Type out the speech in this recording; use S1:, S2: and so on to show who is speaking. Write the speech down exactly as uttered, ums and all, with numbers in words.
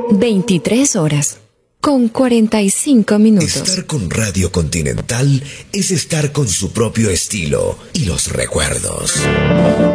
S1: veintitrés horas, con cuarenta y cinco minutos.
S2: Estar con Radio Continental es estar con su propio estilo y los recuerdos.